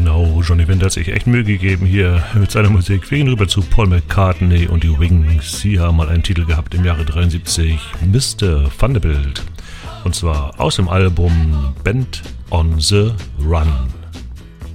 Genau, Johnny Winter hat sich echt Mühe gegeben hier mit seiner Musik. Wir gehen rüber zu Paul McCartney und die Wings. Sie haben mal einen Titel gehabt im Jahre 73, Mr. Vanderbilt. Und zwar aus dem Album Band on the Run.